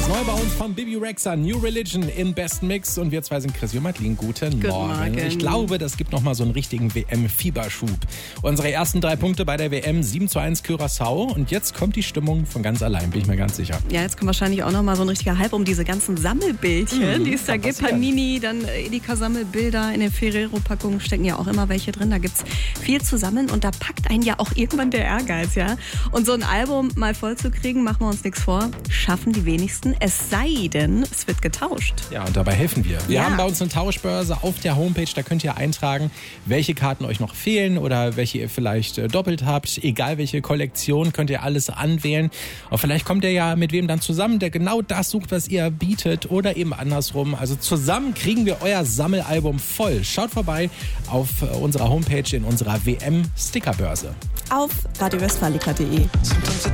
Das neue bei uns von Bibi Rexha, New Religion im besten Mix. Und wir zwei sind Chris und Madeline. Guten Morgen. Ich glaube, das gibt nochmal so einen richtigen WM-Fieberschub. Unsere ersten 3 Punkte bei der WM, 7:1 Curaçao. Und jetzt kommt die Stimmung von ganz allein, bin ich mir ganz sicher. Ja, jetzt kommt wahrscheinlich auch nochmal so ein richtiger Hype um diese ganzen Sammelbildchen, die es da gibt. Panini, dann Edeka-Sammelbilder. In den Ferrero-Packungen stecken ja auch immer welche drin. Da gibt es viel zu sammeln und da packt einen ja auch irgendwann der Ehrgeiz, ja. Und so ein Album mal voll zu kriegen, machen wir uns nichts vor, schaffen die wenigsten. Es sei denn, es wird getauscht. Ja, und dabei helfen wir. Wir haben bei uns eine Tauschbörse auf der Homepage. Da könnt ihr eintragen, welche Karten euch noch fehlen oder welche ihr vielleicht doppelt habt. Egal welche Kollektion, könnt ihr alles anwählen. Und vielleicht kommt ihr ja mit wem dann zusammen, der genau das sucht, was ihr bietet oder eben andersrum. Also zusammen kriegen wir euer Sammelalbum voll. Schaut vorbei auf unserer Homepage in unserer WM-Stickerbörse. Auf radiowestfalica.de.